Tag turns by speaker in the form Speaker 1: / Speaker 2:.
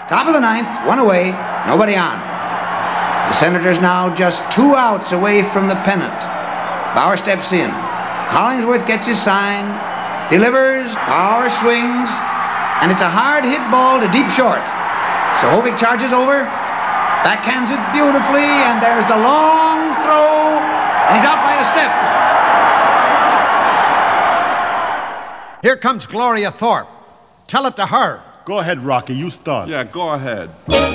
Speaker 1: Top of the ninth, one away, nobody on. The Senators now just 2 outs away from the pennant. Bauer steps in. Hollingsworth gets his sign, delivers, Bauer swings, and it's a hard hit ball to deep short. Sohovic charges over, backhands it beautifully, and there's the long throw, and he's out by a step.
Speaker 2: Here comes Gloria Thorpe. Tell it to her.
Speaker 3: Go ahead, Rocky. You start.
Speaker 4: Yeah, go ahead.